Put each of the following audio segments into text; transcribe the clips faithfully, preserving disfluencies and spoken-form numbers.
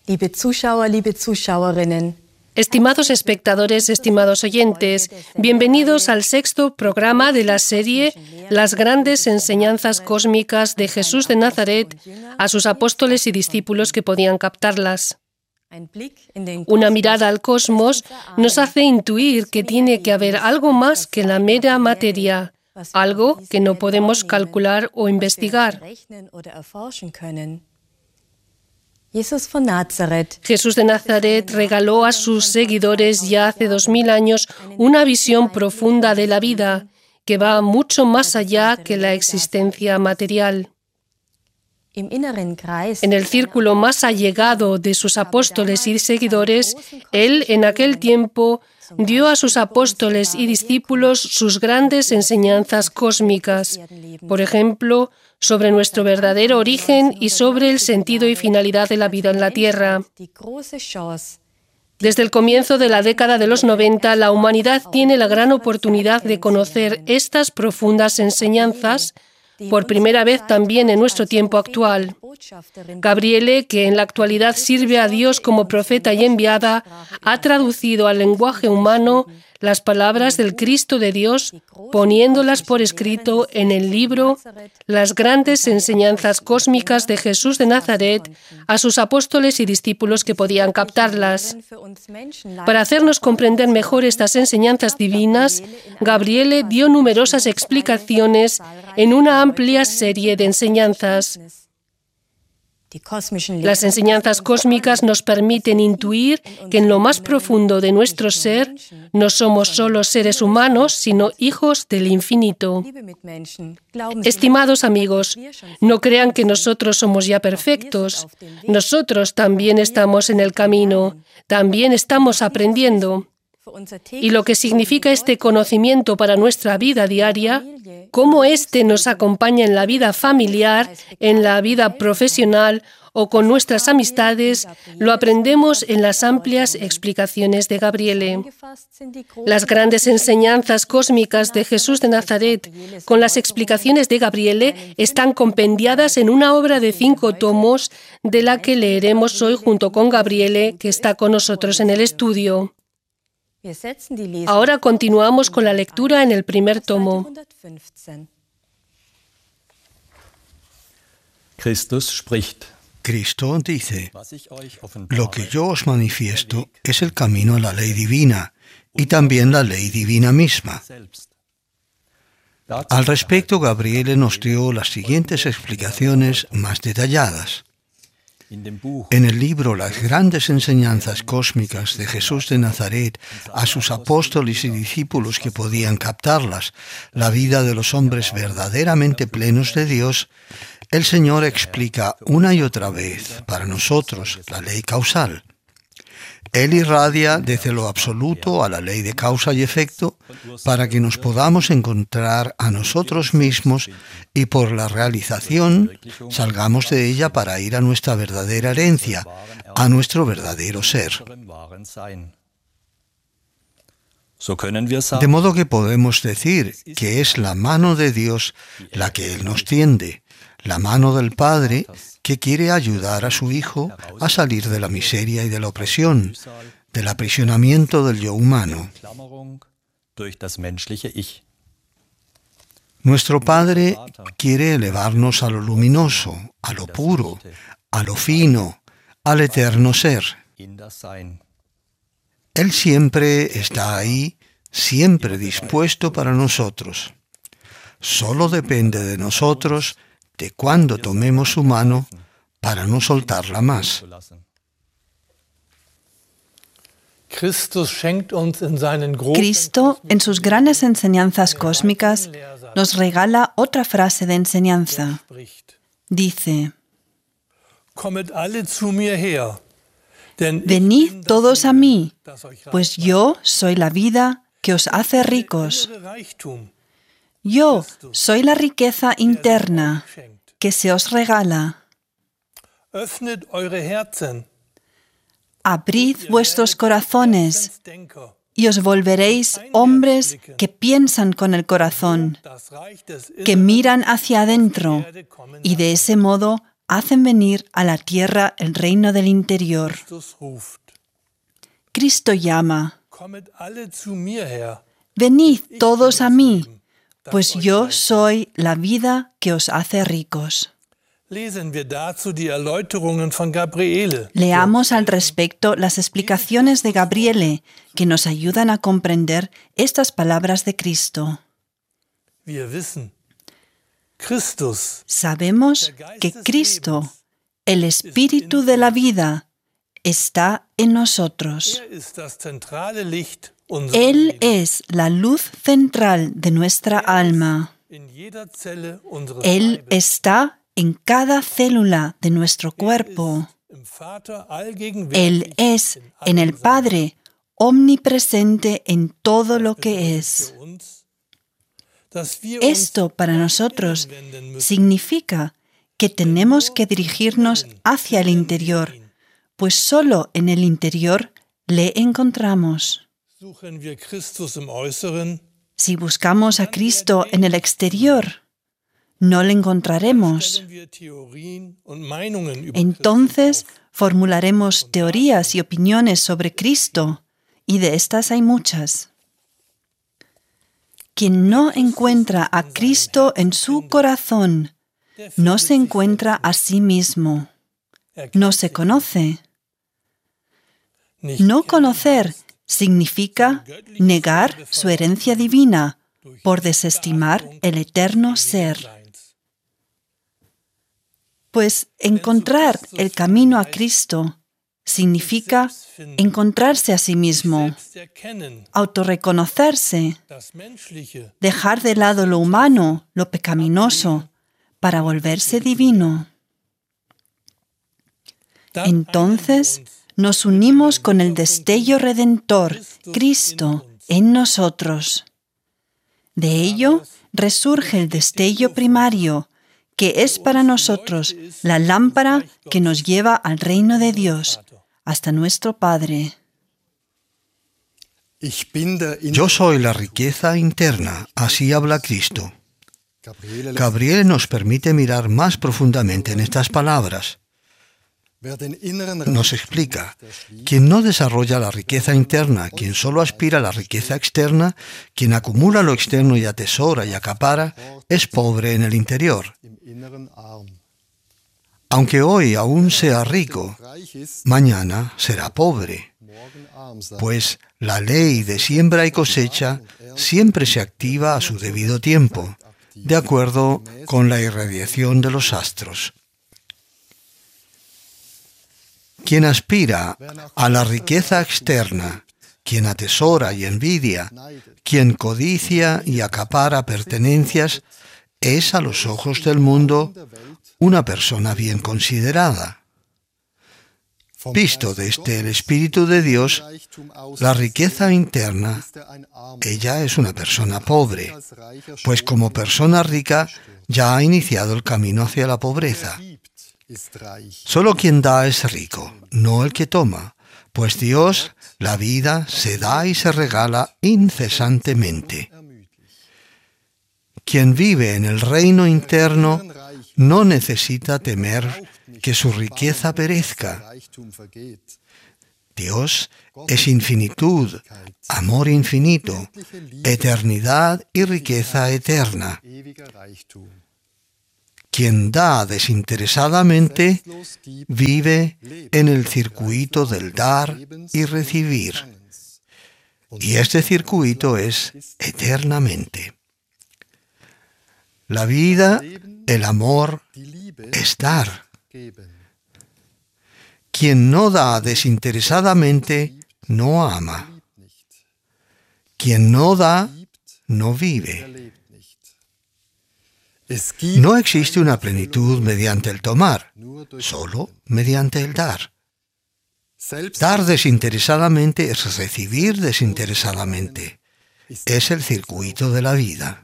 Liebe Zuschauer, liebe Zuschauerinnen. Estimados espectadores, estimados oyentes, bienvenidos al sexto programa de la serie Las grandes enseñanzas cósmicas de Jesús de Nazaret a sus apóstoles y discípulos que podían captarlas. Una mirada al cosmos nos hace intuir que tiene que haber algo más que la mera materia, algo que no podemos calcular o investigar. Jesús de Nazaret regaló a sus seguidores ya hace dos mil años una visión profunda de la vida que va mucho más allá que la existencia material. En el círculo más allegado de sus apóstoles y seguidores, Él en aquel tiempo dio a sus apóstoles y discípulos sus grandes enseñanzas cósmicas, por ejemplo, sobre nuestro verdadero origen y sobre el sentido y finalidad de la vida en la Tierra. Desde el comienzo de la década de los noventa, la humanidad tiene la gran oportunidad de conocer estas profundas enseñanzas, por primera vez también en nuestro tiempo actual. Gabriele, que en la actualidad sirve a Dios como profeta y enviada, ha traducido al lenguaje humano las palabras del Cristo de Dios, poniéndolas por escrito en el libro Las grandes enseñanzas cósmicas de Jesús de Nazaret a sus apóstoles y discípulos que podían captarlas. Para hacernos comprender mejor estas enseñanzas divinas, Gabriele dio numerosas explicaciones en una amplia serie de enseñanzas. Las enseñanzas cósmicas nos permiten intuir que en lo más profundo de nuestro ser no somos solo seres humanos, sino hijos del infinito. Estimados amigos, no crean que nosotros somos ya perfectos. Nosotros también estamos en el camino, también estamos aprendiendo. Y lo que significa este conocimiento para nuestra vida diaria, cómo éste nos acompaña en la vida familiar, en la vida profesional o con nuestras amistades, lo aprendemos en las amplias explicaciones de Gabriele. Las grandes enseñanzas cósmicas de Jesús de Nazaret, con las explicaciones de Gabriele, están compendiadas en una obra de cinco tomos, de la que leeremos hoy junto con Gabriele, que está con nosotros en el estudio. Ahora continuamos con la lectura en el primer tomo. Cristo dice: lo que yo os manifiesto es el camino a la ley divina y también la ley divina misma. Al respecto, Gabriele nos dio las siguientes explicaciones más detalladas. En el libro Las grandes enseñanzas cósmicas de Jesús de Nazaret a sus apóstoles y discípulos que podían captarlas, la vida de los hombres verdaderamente plenos de Dios, el Señor explica una y otra vez para nosotros la ley causal. Él irradia desde lo absoluto a la ley de causa y efecto para que nos podamos encontrar a nosotros mismos y por la realización salgamos de ella para ir a nuestra verdadera herencia, a nuestro verdadero ser. De modo que podemos decir que es la mano de Dios la que Él nos tiende, la mano del Padre que quiere ayudar a su Hijo a salir de la miseria y de la opresión, del aprisionamiento del yo humano. Nuestro Padre quiere elevarnos a lo luminoso, a lo puro, a lo fino, al eterno ser. Él siempre está ahí, siempre dispuesto para nosotros. Solo depende de nosotros de cuándo tomemos su mano para no soltarla más. Cristo, en sus grandes enseñanzas cósmicas, nos regala otra frase de enseñanza. Dice: venid todos a mí, pues yo soy la vida que os hace ricos. Yo soy la riqueza interna que se os regala. Abrid vuestros corazones y os volveréis hombres que piensan con el corazón, que miran hacia adentro y de ese modo hacen venir a la tierra el reino del interior. Cristo llama: venid todos a mí, pues yo soy la vida que os hace ricos. Leamos al respecto las explicaciones de Gabriele que nos ayudan a comprender estas palabras de Cristo. Sabemos que Cristo, el Espíritu de la vida, está en nosotros. Él es la luz central de nuestra alma. Él está en cada célula de nuestro cuerpo. Él es en el Padre omnipresente en todo lo que es. Esto para nosotros significa que tenemos que dirigirnos hacia el interior, pues solo en el interior le encontramos. Si buscamos a Cristo en el exterior, no le encontraremos. Entonces formularemos teorías y opiniones sobre Cristo, y de estas hay muchas. Quien no encuentra a Cristo en su corazón, no se encuentra a sí mismo. No se conoce. No conocer significa negar su herencia divina por desestimar el eterno ser. Pues encontrar el camino a Cristo significa encontrarse a sí mismo, autorreconocerse, dejar de lado lo humano, lo pecaminoso, para volverse divino. Entonces nos unimos con el destello redentor, Cristo, en nosotros. De ello resurge el destello primario, que es para nosotros la lámpara que nos lleva al reino de Dios, hasta nuestro Padre. Yo soy la riqueza interna, así habla Cristo. Gabriele nos permite mirar más profundamente en estas palabras. Nos explica, quien no desarrolla la riqueza interna, quien solo aspira a la riqueza externa, quien acumula lo externo y atesora y acapara, es pobre en el interior. Aunque hoy aún sea rico, mañana será pobre, pues la ley de siembra y cosecha siempre se activa a su debido tiempo, de acuerdo con la irradiación de los astros. Quien aspira a la riqueza externa, quien atesora y envidia, quien codicia y acapara pertenencias, es a los ojos del mundo una persona bien considerada. Visto desde el Espíritu de Dios, la riqueza interna, ella es una persona pobre, pues como persona rica ya ha iniciado el camino hacia la pobreza. Solo quien da es rico, no el que toma, pues Dios, la vida, se da y se regala incesantemente. Quien vive en el reino interno no necesita temer que su riqueza perezca. Dios es infinitud, amor infinito, eternidad y riqueza eterna. Quien da desinteresadamente vive en el circuito del dar y recibir. Y este circuito es eternamente. La vida, el amor, es dar. Quien no da desinteresadamente no ama. Quien no da no vive. No existe una plenitud mediante el tomar, solo mediante el dar. Dar desinteresadamente es recibir desinteresadamente. Es el circuito de la vida.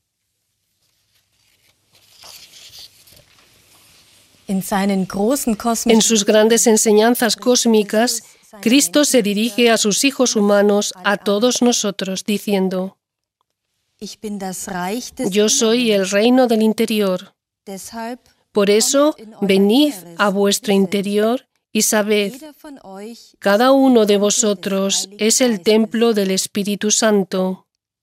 En sus grandes enseñanzas cósmicas, Cristo se dirige a sus hijos humanos, a todos nosotros, diciendo: Yo soy el reino del interior. Por eso, venid a vuestro interior y sabed, cada uno de vosotros es el templo del Espíritu Santo.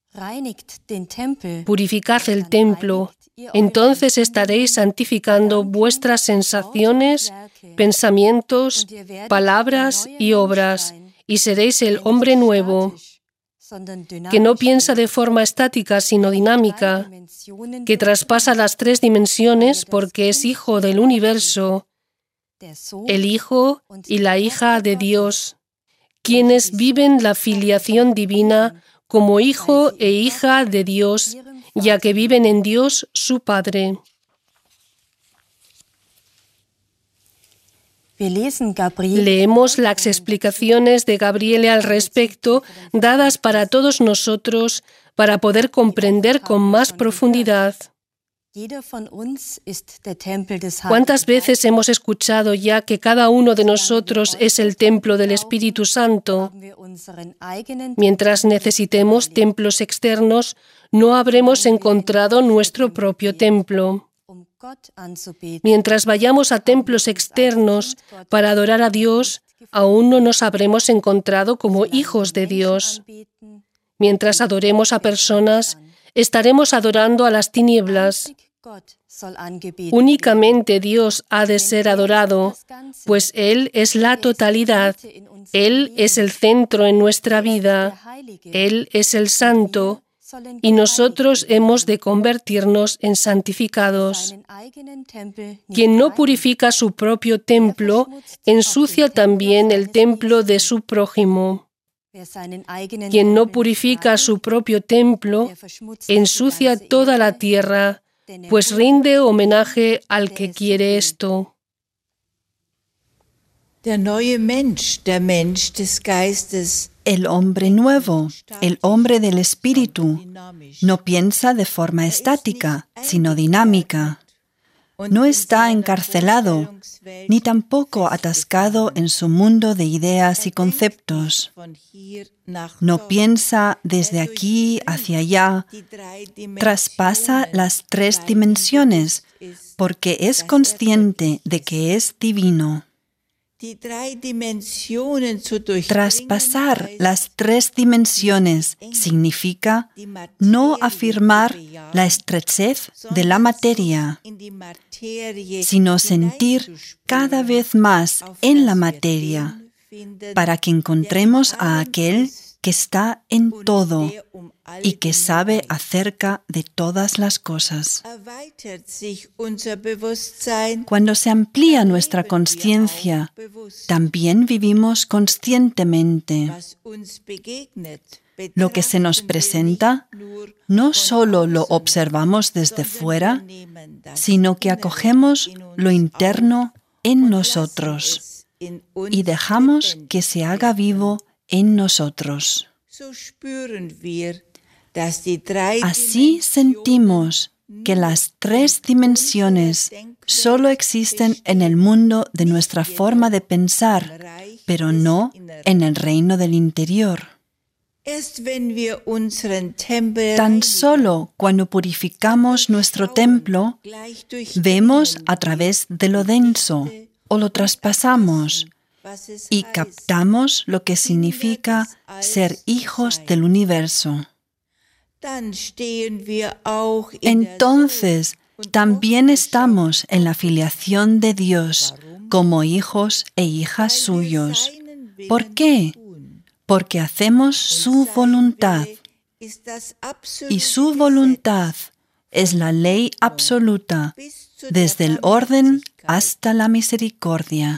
Purificad el templo, entonces estaréis santificando vuestras sensaciones, pensamientos, palabras y obras, y seréis el hombre nuevo, que no piensa de forma estática sino dinámica, que traspasa las tres dimensiones porque es hijo del universo, el hijo y la hija de Dios, quienes viven la filiación divina como hijo e hija de Dios, ya que viven en Dios su Padre. Leemos las explicaciones de Gabriele al respecto, dadas para todos nosotros, para poder comprender con más profundidad. ¿Cuántas veces hemos escuchado ya que cada uno de nosotros es el templo del Espíritu Santo? Mientras necesitemos templos externos, no habremos encontrado nuestro propio templo. Mientras vayamos a templos externos para adorar a Dios, aún no nos habremos encontrado como hijos de Dios. Mientras adoremos a personas, estaremos adorando a las tinieblas. Únicamente Dios ha de ser adorado, pues Él es la totalidad. Él es el centro en nuestra vida. Él es el santo. Y nosotros hemos de convertirnos en santificados. Quien no purifica su propio templo, ensucia también el templo de su prójimo. Quien no purifica su propio templo, ensucia toda la tierra, pues rinde homenaje al que quiere esto. Der neue Mensch, der Mensch des Geistes, el hombre nuevo, el hombre del Espíritu, no piensa de forma estática, sino dinámica. No está encarcelado, ni tampoco atascado en su mundo de ideas y conceptos. No piensa desde aquí hacia allá, traspasa las tres dimensiones, porque es consciente de que es divino. Traspasar las tres dimensiones significa no afirmar la estrechez de la materia, sino sentir cada vez más en la materia, para que encontremos a aquel que está en todo y que sabe acerca de todas las cosas. Cuando se amplía nuestra conciencia, también vivimos conscientemente. Lo que se nos presenta, no solo lo observamos desde fuera, sino que acogemos lo interno en nosotros y dejamos que se haga vivo en nosotros. Así sentimos que las tres dimensiones solo existen en el mundo de nuestra forma de pensar, pero no en el reino del interior. Tan solo cuando purificamos nuestro templo, vemos a través de lo denso o lo traspasamos y captamos lo que significa ser hijos del universo. Entonces, también estamos en la filiación de Dios como hijos e hijas suyos. ¿Por qué? Porque hacemos su voluntad. Y su voluntad es la ley absoluta, desde el orden hasta la misericordia.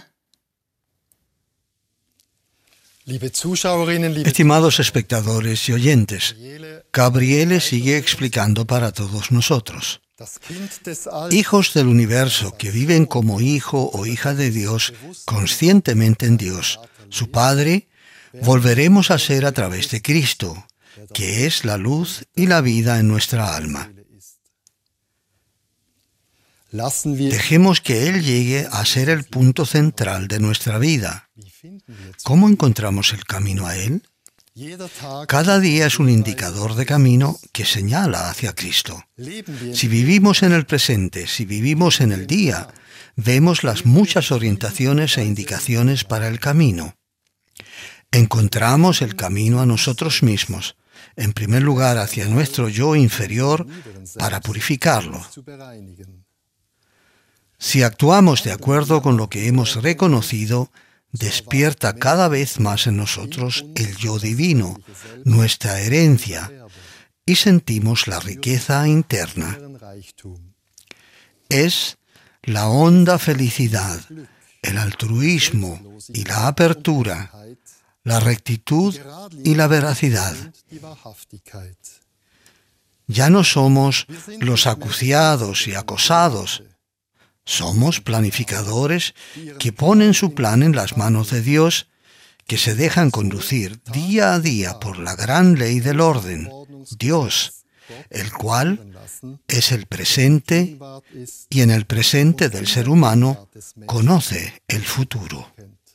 Estimados espectadores y oyentes, Gabriele sigue explicando para todos nosotros. Hijos del universo que viven como hijo o hija de Dios, conscientemente en Dios, su Padre, volveremos a ser a través de Cristo, que es la luz y la vida en nuestra alma. Dejemos que Él llegue a ser el punto central de nuestra vida. ¿Cómo encontramos el camino a Él? Cada día es un indicador de camino que señala hacia Cristo. Si vivimos en el presente, si vivimos en el día, vemos las muchas orientaciones e indicaciones para el camino. Encontramos el camino a nosotros mismos, en primer lugar hacia nuestro yo inferior, para purificarlo. Si actuamos de acuerdo con lo que hemos reconocido, despierta cada vez más en nosotros el yo divino, nuestra herencia, y sentimos la riqueza interna. Es la honda felicidad, el altruismo y la apertura, la rectitud y la veracidad. Ya no somos los acuciados y acosados. Somos planificadores que ponen su plan en las manos de Dios, que se dejan conducir día a día por la gran ley del orden, Dios, el cual es el presente y en el presente del ser humano conoce el futuro.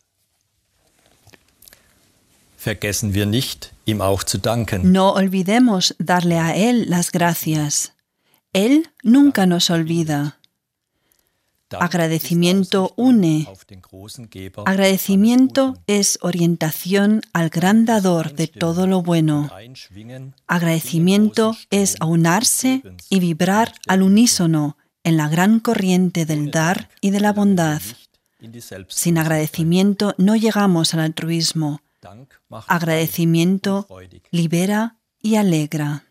Vergessen wir nicht, ihm auch zu danken. No olvidemos darle a Él las gracias. Él nunca nos olvida. Agradecimiento une. Agradecimiento es orientación al gran dador de todo lo bueno. Agradecimiento es aunarse y vibrar al unísono en la gran corriente del dar y de la bondad. Sin agradecimiento no llegamos al altruismo. Agradecimiento libera y alegra.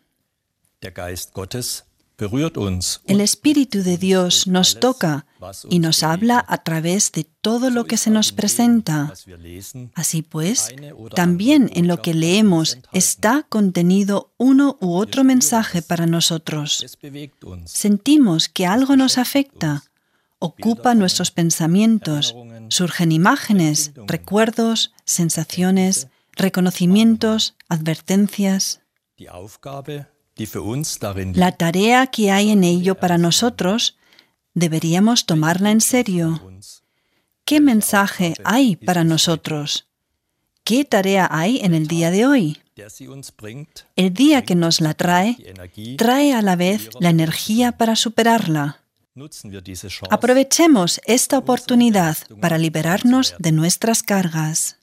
El Espíritu de Dios nos toca y nos habla a través de todo lo que se nos presenta. Así pues, también en lo que leemos está contenido uno u otro mensaje para nosotros. Sentimos que algo nos afecta, ocupa nuestros pensamientos, surgen imágenes, recuerdos, sensaciones, reconocimientos, advertencias. La tarea que hay en ello para nosotros, deberíamos tomarla en serio. ¿Qué mensaje hay para nosotros? ¿Qué tarea hay en el día de hoy? El día que nos la trae, trae a la vez la energía para superarla. Aprovechemos esta oportunidad para liberarnos de nuestras cargas.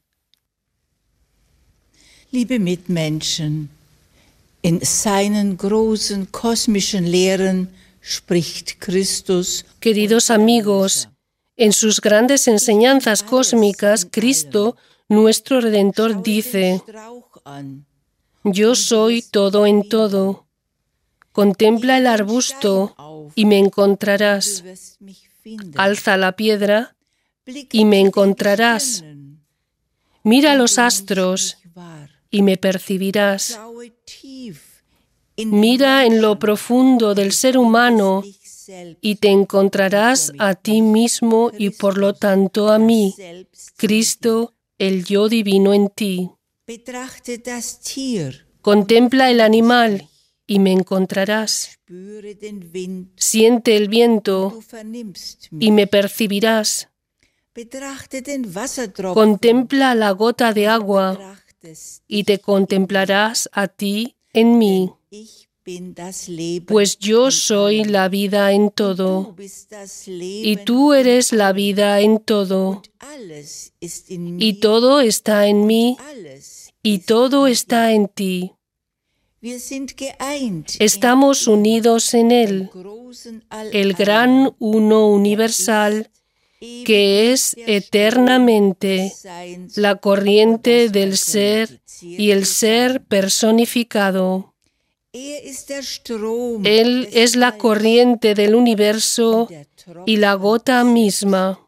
Liebe Mitmenschen, in seinen großen kosmischen Lehren spricht Christus. Queridos amigos, en sus grandes enseñanzas cósmicas, Cristo, nuestro Redentor, dice: Yo soy todo en todo. Contempla el arbusto y me encontrarás. Alza la piedra y me encontrarás. Mira los astros y me percibirás. Mira en lo profundo del ser humano y te encontrarás a ti mismo y por lo tanto a mí, Cristo, el yo divino en ti. Contempla el animal y me encontrarás. Siente el viento y me percibirás. Contempla la gota de agua y te contemplarás a ti en mí, pues yo soy la vida en todo, y tú eres la vida en todo, y todo está en mí, y todo está en ti. Estamos unidos en Él, el gran uno universal, que es eternamente la corriente del ser y el ser personificado. Él es la corriente del universo y la gota misma.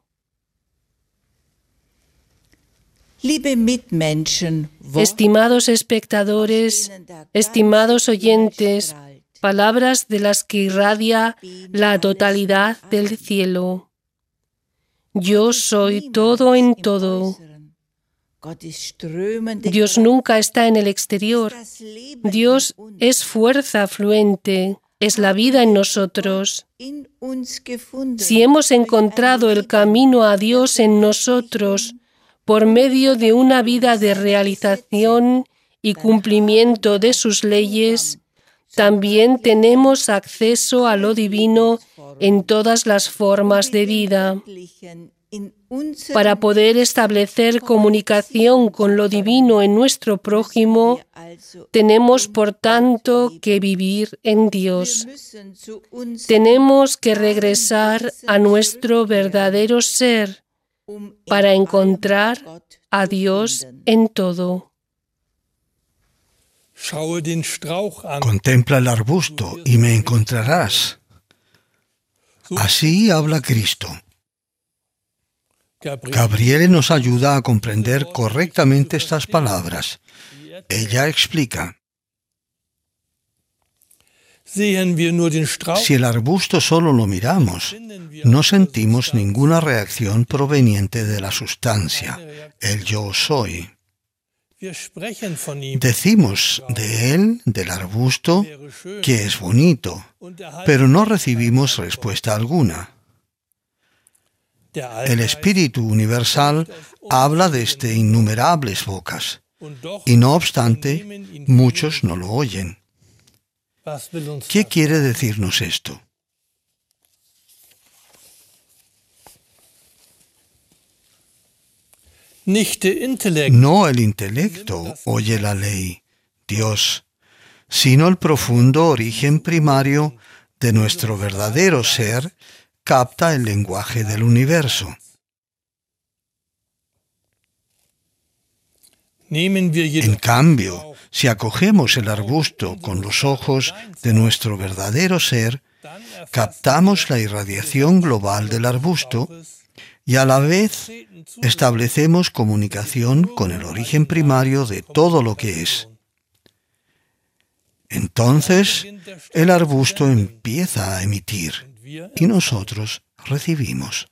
Estimados espectadores, estimados oyentes, palabras de las que irradia la totalidad del cielo. Yo soy todo en todo. Dios nunca está en el exterior. Dios es fuerza fluente, es la vida en nosotros. Si hemos encontrado el camino a Dios en nosotros por medio de una vida de realización y cumplimiento de sus leyes, también tenemos acceso a lo divino en todas las formas de vida. Para poder establecer comunicación con lo divino en nuestro prójimo, tenemos por tanto que vivir en Dios. Tenemos que regresar a nuestro verdadero ser para encontrar a Dios en todo. Contempla el arbusto y me encontrarás. Así habla Cristo. Gabriele nos ayuda a comprender correctamente estas palabras. Ella explica: si el arbusto solo lo miramos, no sentimos ninguna reacción proveniente de la sustancia, el yo soy. Decimos de él, del arbusto, que es bonito, pero no recibimos respuesta alguna. El Espíritu Universal habla desde innumerables bocas, y no obstante, muchos no lo oyen. ¿Qué quiere decirnos esto? No el intelecto oye la ley, Dios, sino el profundo origen primario de nuestro verdadero ser capta el lenguaje del universo. En cambio, si acogemos el arbusto con los ojos de nuestro verdadero ser, captamos la irradiación global del arbusto y a la vez establecemos comunicación con el origen primario de todo lo que es. Entonces, el arbusto empieza a emitir y nosotros recibimos.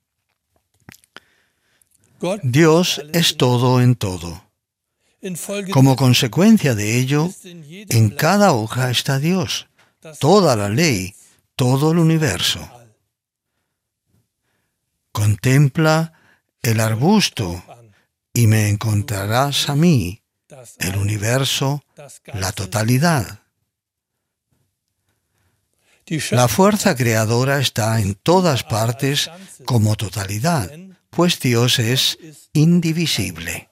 Dios es todo en todo. Como consecuencia de ello, en cada hoja está Dios, toda la ley, todo el universo. Contempla el arbusto y me encontrarás a mí, el universo, la totalidad. La fuerza creadora está en todas partes como totalidad, pues Dios es indivisible.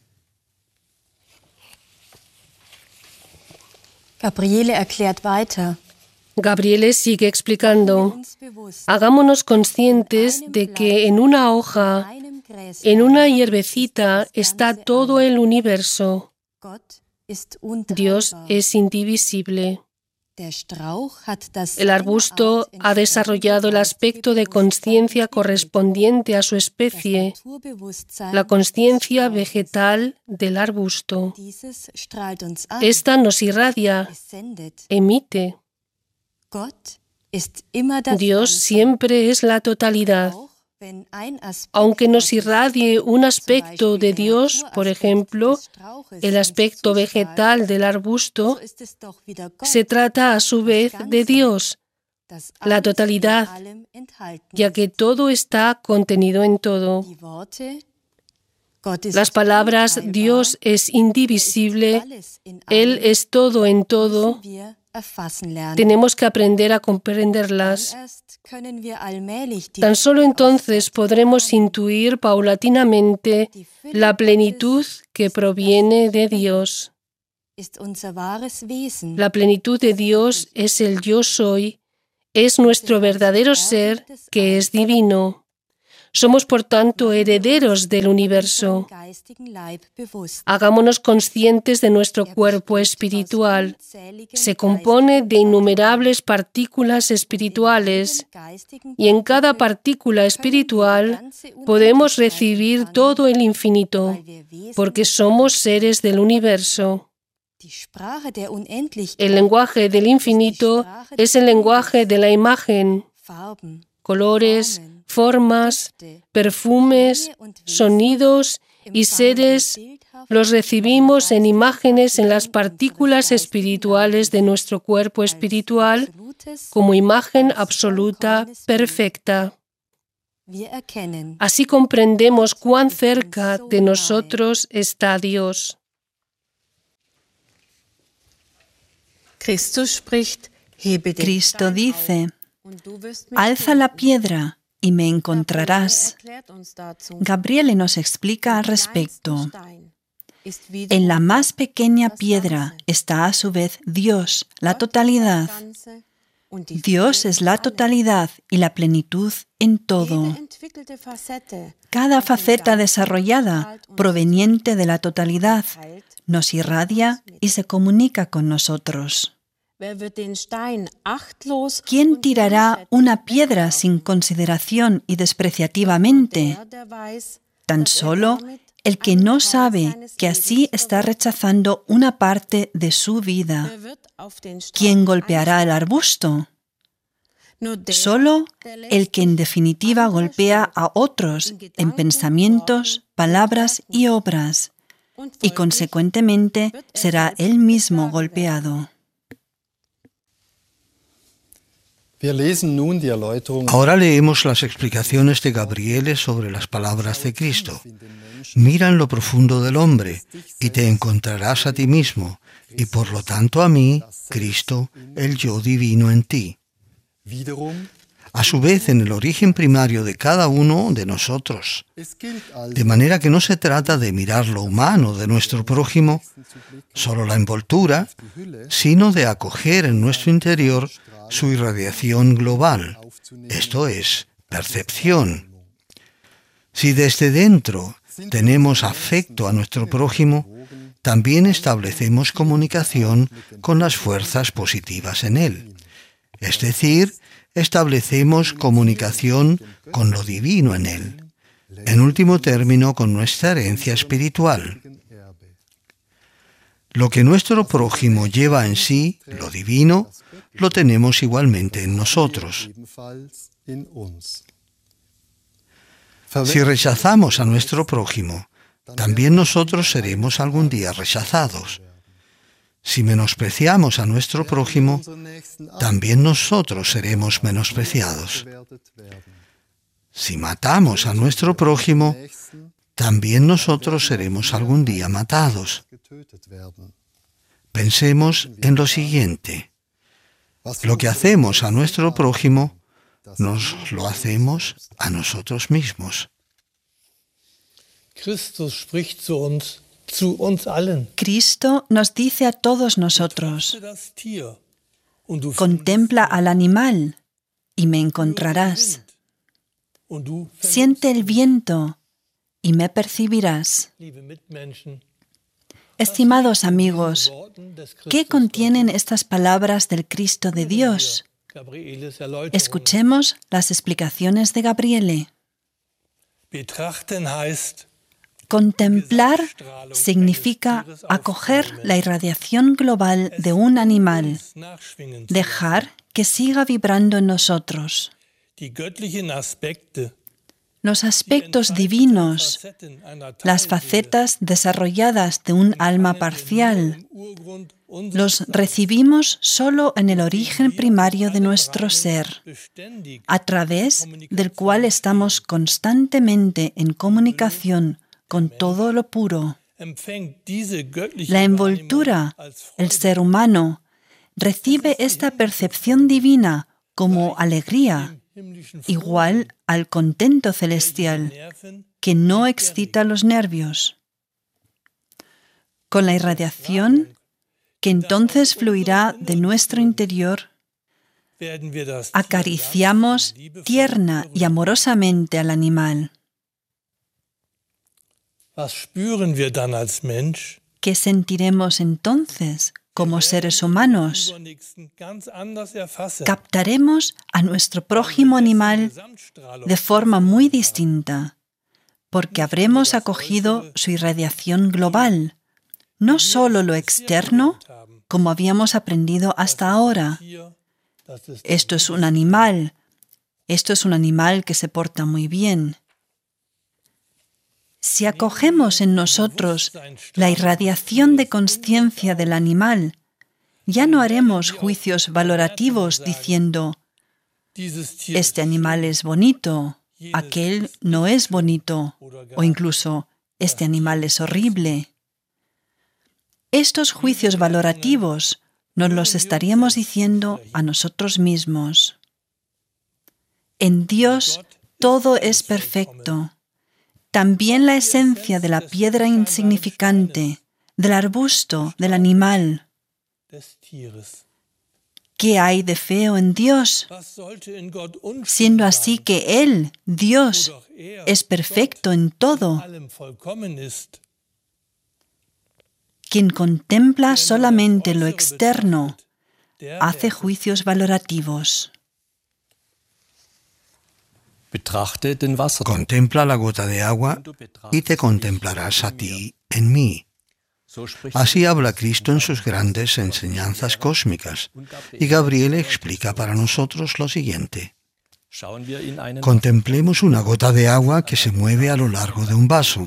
Gabriele erklärt weiter. Gabriele sigue explicando: hagámonos conscientes de que en una hoja, en una hierbecita, está todo el universo. Dios es indivisible. El arbusto ha desarrollado el aspecto de conciencia correspondiente a su especie, la conciencia vegetal del arbusto. Esta nos irradia, emite. Dios siempre es la totalidad. Aunque nos irradie un aspecto de Dios, por ejemplo, el aspecto vegetal del arbusto, se trata a su vez de Dios, la totalidad, ya que todo está contenido en todo. Las palabras Dios es indivisible, Él es todo en todo, tenemos que aprender a comprenderlas. Tan solo entonces podremos intuir paulatinamente la plenitud que proviene de Dios. La plenitud de Dios es el yo soy, es nuestro verdadero ser que es divino. Somos, por tanto, herederos del universo. Hagámonos conscientes de nuestro cuerpo espiritual. Se compone de innumerables partículas espirituales y en cada partícula espiritual podemos recibir todo el infinito, porque somos seres del universo. El lenguaje del infinito es el lenguaje de la imagen, colores, formas, perfumes, sonidos y seres los recibimos en imágenes en las partículas espirituales de nuestro cuerpo espiritual como imagen absoluta perfecta. Así comprendemos cuán cerca de nosotros está Dios. Cristo dice, alza la piedra y me encontrarás. Gabriele nos explica al respecto. En la más pequeña piedra está a su vez Dios, la totalidad. Dios es la totalidad y la plenitud en todo. Cada faceta desarrollada, proveniente de la totalidad, nos irradia y se comunica con nosotros. ¿Quién tirará una piedra sin consideración y despreciativamente? Tan solo el que no sabe que así está rechazando una parte de su vida. ¿Quién golpeará el arbusto? Solo el que en definitiva golpea a otros en pensamientos, palabras y obras, y consecuentemente será él mismo golpeado. Ahora leemos las explicaciones de Gabriele sobre las palabras de Cristo. Mira en lo profundo del hombre y te encontrarás a ti mismo, y por lo tanto a mí, Cristo, el yo divino en ti. A su vez, en el origen primario de cada uno de nosotros. De manera que no se trata de mirar lo humano de nuestro prójimo, solo la envoltura, sino de acoger en nuestro interior su irradiación global, esto es, percepción. Si desde dentro tenemos afecto a nuestro prójimo, también establecemos comunicación con las fuerzas positivas en él. Es decir, establecemos comunicación con lo divino en él, en último término con nuestra herencia espiritual. Lo que nuestro prójimo lleva en sí, lo divino, lo tenemos igualmente en nosotros. Si rechazamos a nuestro prójimo, también nosotros seremos algún día rechazados. Si menospreciamos a nuestro prójimo, también nosotros seremos menospreciados. Si matamos a nuestro prójimo, también nosotros seremos algún día matados. Pensemos en lo siguiente. Lo que hacemos a nuestro prójimo, nos lo hacemos a nosotros mismos. Cristo nos dice a todos nosotros, contempla al animal y me encontrarás. Siente el viento y me percibirás. Estimados amigos, ¿qué contienen estas palabras del Cristo de Dios? Escuchemos las explicaciones de Gabriele. Contemplar significa acoger la irradiación global de un animal, dejar que siga vibrando en nosotros. Los aspectos divinos, las facetas desarrolladas de un alma parcial, los recibimos solo en el origen primario de nuestro ser, a través del cual estamos constantemente en comunicación con todo lo puro. La envoltura, el ser humano, recibe esta percepción divina como alegría, igual al contento celestial, que no excita los nervios. Con la irradiación que entonces fluirá de nuestro interior, acariciamos tierna y amorosamente al animal. ¿Qué sentiremos entonces como seres humanos? Captaremos a nuestro prójimo animal de forma muy distinta, porque habremos acogido su irradiación global, no solo lo externo, como habíamos aprendido hasta ahora. Esto es un animal, esto es un animal que se porta muy bien. Si acogemos en nosotros la irradiación de conciencia del animal, ya no haremos juicios valorativos diciendo, este animal es bonito, aquel no es bonito, o incluso, este animal es horrible. Estos juicios valorativos nos los estaríamos diciendo a nosotros mismos. En Dios todo es perfecto. También la esencia de la piedra insignificante, del arbusto, del animal. ¿Qué hay de feo en Dios? Siendo así que Él, Dios, es perfecto en todo. Quien contempla solamente lo externo, hace juicios valorativos. Contempla la gota de agua y te contemplarás a ti en mí. Así habla Cristo en sus grandes enseñanzas cósmicas, y Gabriel explica para nosotros lo siguiente. Contemplemos una gota de agua que se mueve a lo largo de un vaso.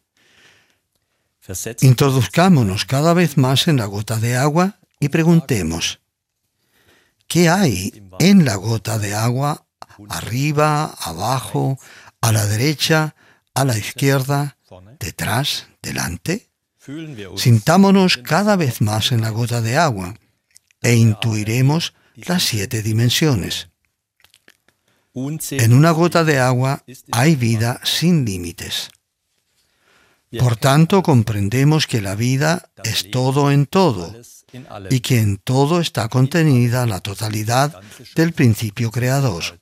Introduzcámonos cada vez más en la gota de agua y preguntemos, ¿qué hay en la gota de agua arriba, abajo, a la derecha, a la izquierda, detrás, delante? Sintámonos cada vez más en la gota de agua e intuiremos las siete dimensiones. En una gota de agua hay vida sin límites. Por tanto, comprendemos que la vida es todo en todo y que en todo está contenida la totalidad del principio creador.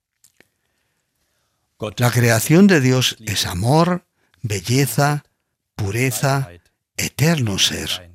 La creación de Dios es amor, belleza, pureza, eterno ser.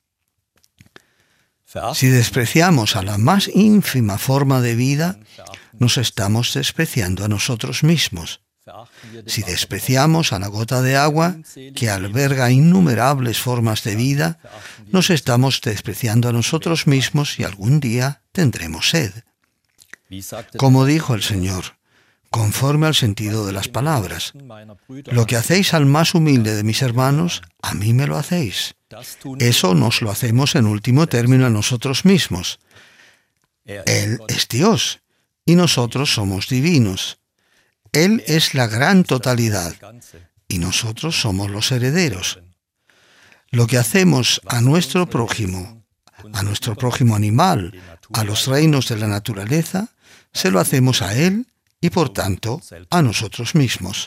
Si despreciamos a la más ínfima forma de vida, nos estamos despreciando a nosotros mismos. Si despreciamos a la gota de agua, que alberga innumerables formas de vida, nos estamos despreciando a nosotros mismos y algún día tendremos sed. Como dijo el Señor, conforme al sentido de las palabras, lo que hacéis al más humilde de mis hermanos, a mí me lo hacéis. Eso nos lo hacemos en último término a nosotros mismos. Él es Dios y nosotros somos divinos. Él es la gran totalidad y nosotros somos los herederos. Lo que hacemos a nuestro prójimo, a nuestro prójimo animal, a los reinos de la naturaleza, se lo hacemos a Él y por tanto a nosotros mismos.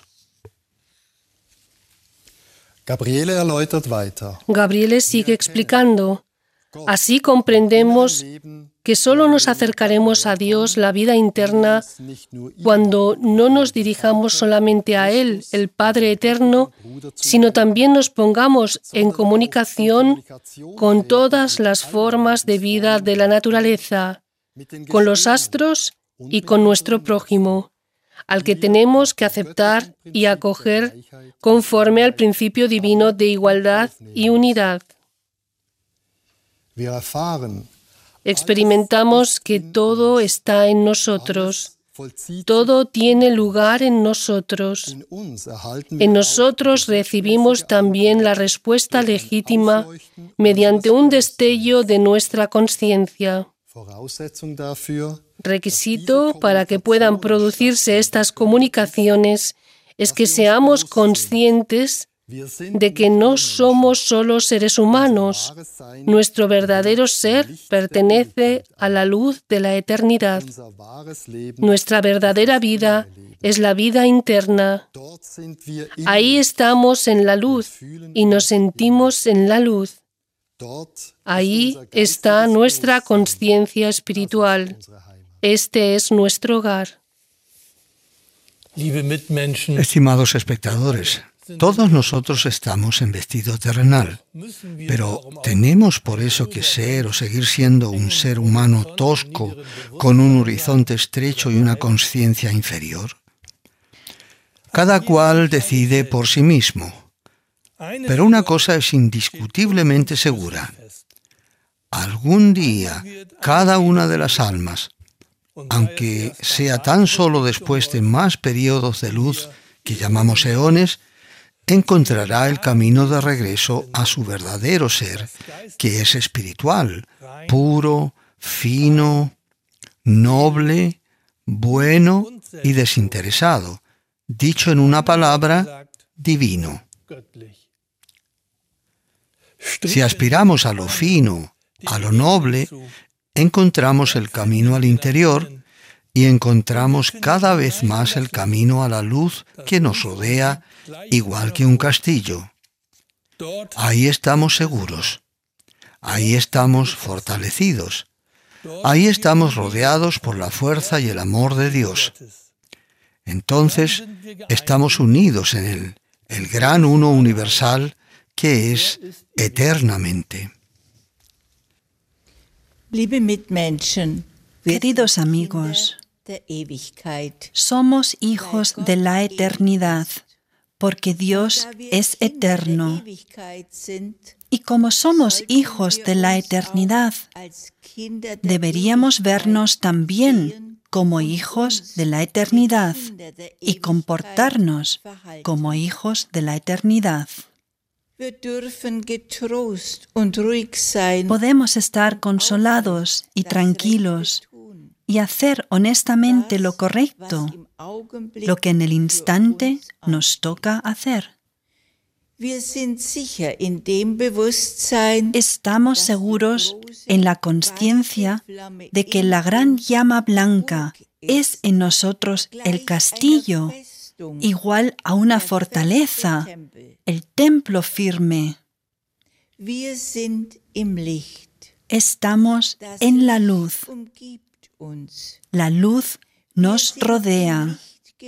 Gabriele sigue explicando. Así comprendemos que solo nos acercaremos a Dios, la vida interna, cuando no nos dirijamos solamente a Él, el Padre Eterno, sino también nos pongamos en comunicación con todas las formas de vida de la naturaleza, con los astros y con nuestro prójimo, al que tenemos que aceptar y acoger conforme al principio divino de igualdad y unidad. Experimentamos que todo está en nosotros, todo tiene lugar en nosotros. En nosotros recibimos también la respuesta legítima mediante un destello de nuestra conciencia. Requisito para que puedan producirse estas comunicaciones es que seamos conscientes de que no somos solo seres humanos. Nuestro verdadero ser pertenece a la luz de la eternidad. Nuestra verdadera vida es la vida interna. Ahí estamos en la luz y nos sentimos en la luz. Ahí está nuestra conciencia espiritual. Este es nuestro hogar. Estimados espectadores, todos nosotros estamos en vestido terrenal, pero ¿tenemos por eso que ser o seguir siendo un ser humano tosco, con un horizonte estrecho y una conciencia inferior? Cada cual decide por sí mismo, pero una cosa es indiscutiblemente segura. Algún día, cada una de las almas, aunque sea tan solo después de más periodos de luz que llamamos eones, encontrará el camino de regreso a su verdadero ser, que es espiritual, puro, fino, noble, bueno y desinteresado, dicho en una palabra, divino. Si aspiramos a lo fino, a lo noble, encontramos el camino al interior y encontramos cada vez más el camino a la luz que nos rodea, igual que un castillo. Ahí estamos seguros, ahí estamos fortalecidos, ahí estamos rodeados por la fuerza y el amor de Dios. Entonces estamos unidos en Él, el gran uno universal que es eternamente. Queridos amigos, somos hijos de la eternidad, porque Dios es eterno. Y como somos hijos de la eternidad, deberíamos vernos también como hijos de la eternidad y comportarnos como hijos de la eternidad. Podemos estar consolados y tranquilos y hacer honestamente lo correcto, lo que en el instante nos toca hacer. Estamos seguros en la conciencia de que la gran llama blanca es en nosotros el castillo, igual a una fortaleza, el templo firme. Estamos en la luz. La luz nos rodea.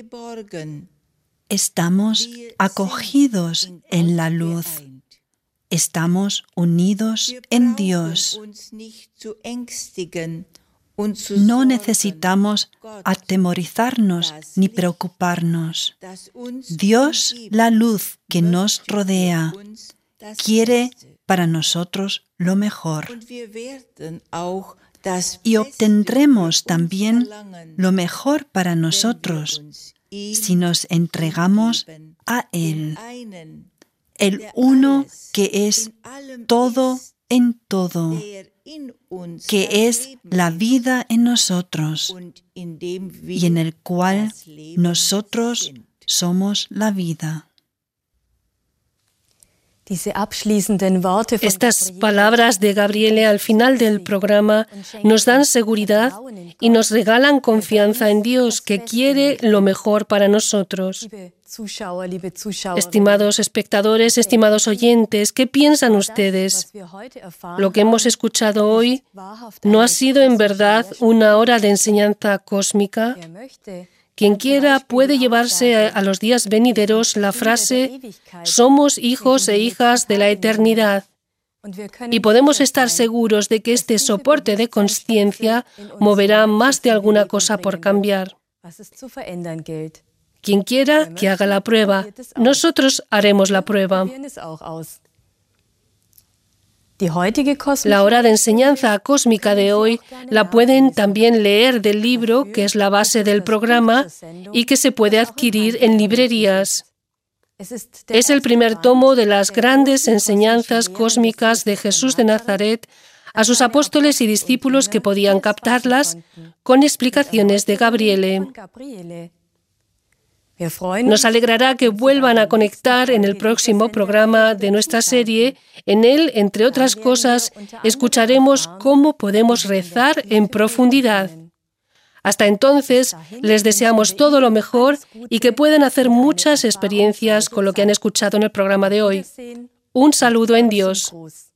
Estamos acogidos en la luz. Estamos unidos en Dios. No necesitamos atemorizarnos ni preocuparnos. Dios, la luz que nos rodea, quiere para nosotros lo mejor. Y obtendremos también lo mejor para nosotros si nos entregamos a Él, el uno que es todo en todo, que es la vida en nosotros y en el cual nosotros somos la vida. Estas palabras de Gabriele al final del programa nos dan seguridad y nos regalan confianza en Dios, que quiere lo mejor para nosotros. Estimados espectadores, estimados oyentes, ¿qué piensan ustedes? Lo que hemos escuchado hoy ¿no ha sido en verdad una hora de enseñanza cósmica? Quien quiera puede llevarse a los días venideros la frase «Somos hijos e hijas de la eternidad». Y podemos estar seguros de que este soporte de conciencia moverá más de alguna cosa por cambiar. Quien quiera, que haga la prueba. Nosotros haremos la prueba. La hora de enseñanza cósmica de hoy la pueden también leer del libro, que es la base del programa y que se puede adquirir en librerías. Es el primer tomo de las grandes enseñanzas cósmicas de Jesús de Nazaret a sus apóstoles y discípulos que podían captarlas con explicaciones de Gabriele. Nos alegrará que vuelvan a conectar en el próximo programa de nuestra serie. En él, entre otras cosas, escucharemos cómo podemos rezar en profundidad. Hasta entonces, les deseamos todo lo mejor y que puedan hacer muchas experiencias con lo que han escuchado en el programa de hoy. Un saludo en Dios.